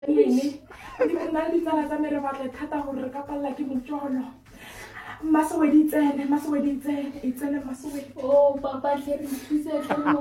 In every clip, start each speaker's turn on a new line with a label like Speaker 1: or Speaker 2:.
Speaker 1: Di nna le ditsala tsa me re batla thata gore re ka palela ke motswalo. Maswedi tsene e tsene maswedi.
Speaker 2: Oh, papa tle re thuse tle mo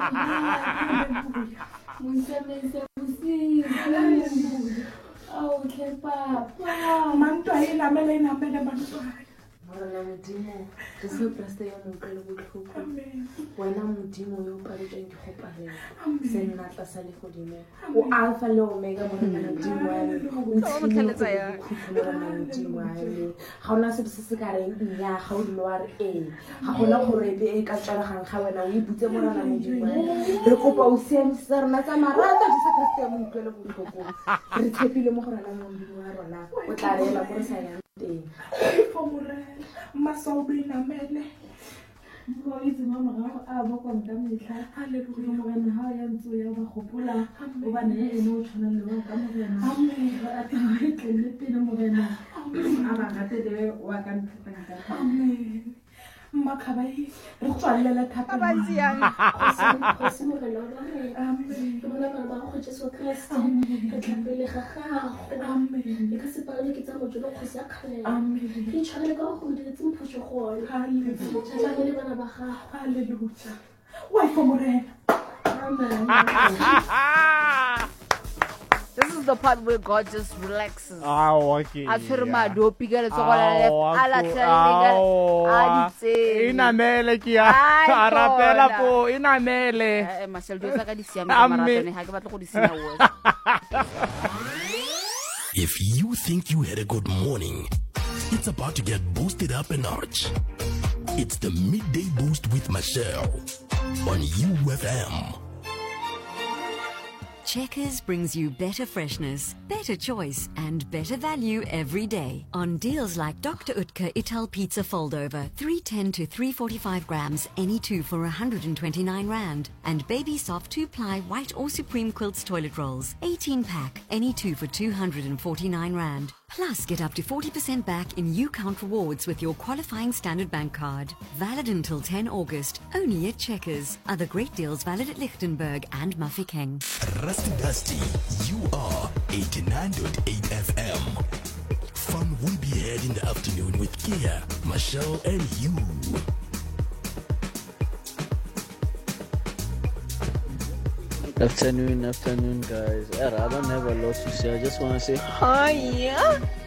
Speaker 2: mo tsamaisa bosigo. Oh, tle papa.
Speaker 1: Mantwa e namele mantwa.
Speaker 2: Morena Modimo, re se preste yo mo pele botlhoko. Wena Modimo yo paretseng ke go palela. Se nna tla sa le godimo. O alpha le omega morena Modimo wa me. O tshwanetse ya khutlo morena Modimo wa me. Ga ona se se ka reng nya ga o dilo wa re ga gona gore be e ka tswalagang ga wena o ibutse morena Modimo wa me. Re kopa o siamisa rena tsa marata di se kriste mo pele botlhoko. Re tshepile mo gorena Modimo wa rona. O tla rela go re sa yang teng.
Speaker 1: Masaubi namele.
Speaker 2: Go itse mama ga a bo kwa nka mehla. Haleluya morena ha ya ntse ya ba gopola o ba ne ene o tshwana le wa ka morena. Amen. Ba ate ba itlele pele morena. A ba gate de wa ka ntata.
Speaker 1: Amen. Makabai re tswalela thata
Speaker 3: ba tsiang
Speaker 2: go se morena wa re. Amen. Ke bona ba go Jesu Kriste. Ke tlapele ga gago. Amen. Ke se pagale ke tsa mo jolo go se akgale. Amen. Ke tshwanela ka go dira tse mphoso gone. Haleluya. Tshwanela le bana ba gago.
Speaker 1: Haleluya. Wa for morena.
Speaker 2: Amen.
Speaker 3: This is the part where God just relaxes.
Speaker 4: Okay.
Speaker 3: Afirmado pigale tsogola ala tselinga aditse.
Speaker 4: Inamele kia. Arapela po inamele.
Speaker 3: Marcel do sa ka di siame maratone ha ke batla go di senya wo.
Speaker 5: If you think you had a good morning, it's about to get boosted up a notch. It's the Midday Boost with Michelle on UFM.
Speaker 6: Checkers brings you better freshness, better choice, and better value every day. On deals like Dr. Utker Ital Pizza Foldover, 310 to 345 grams, any two for 129 Rand. And Baby Soft 2-ply white or supreme quilts toilet rolls, 18-pack, any two for 249 Rand. Plus, get up to 40% back in UCount rewards with your qualifying Standard Bank card. Valid until 10 August, only at Checkers. Other great deals valid at Lichtenberg and Mafeking.
Speaker 5: Rusty Dusty, you are 89.8 FM. Fun will be had in the afternoon with Kia, Michelle, and you.
Speaker 7: Afternoon, guys. I don't have a lot to say. I just want to say hi.